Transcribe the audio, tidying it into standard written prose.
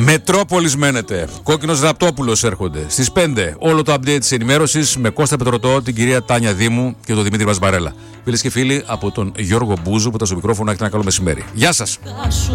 Μετρόπολης μένετε. Κόκκινος Ραπτόπουλος έρχονται. Στις 5 όλο το update της ενημέρωσης με Κώστα Πετρωτό, την κυρία Τάνια Δήμου και τον Δημήτρη Μασβαρέλα. Φίλες και φίλοι, από τον Γιώργο Μπούζου που ήταν στο μικρόφωνο, έχετε ένα καλό μεσημέρι. Γεια σας.